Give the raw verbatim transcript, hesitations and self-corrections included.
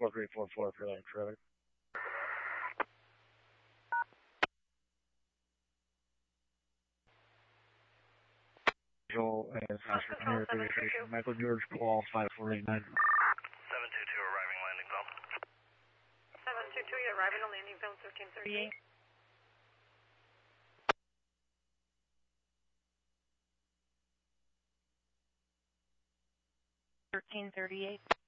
four three four four for that traffic. Joel and Oscar Canary Radio Station. Michael George Paul five four eight nine. seven two two arriving landing zone. seven two two, you're arriving on landing zone thirteen thirty-eight. thirteen thirty-eight.